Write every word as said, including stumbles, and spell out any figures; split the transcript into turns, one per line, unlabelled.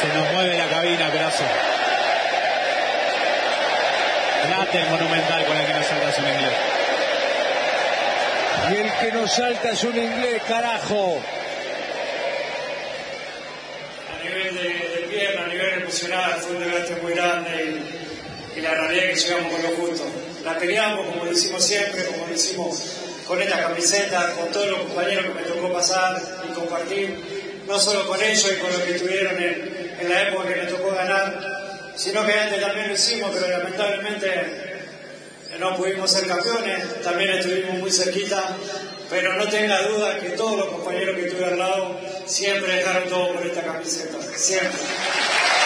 Se nos mueve la cabina, Craso. Late el Monumental con el que nos salta es un inglés.
Y el que nos salta es un inglés, carajo.
A nivel de, de pierna, a nivel emocional, fue un desgaste muy grande y, y la realidad es que llegamos con lo justo. La peleamos, como decimos siempre, como decimos con esta camiseta, con todos los compañeros que me tocó pasar y compartir, no solo con ellos y con los que estuvieron en, en la época que me tocó ganar, sino que antes también lo hicimos, pero lamentablemente no pudimos ser campeones, también estuvimos muy cerquita, pero no tenga duda que todos los compañeros que estuve al lado siempre dejaron todo por esta camiseta, siempre.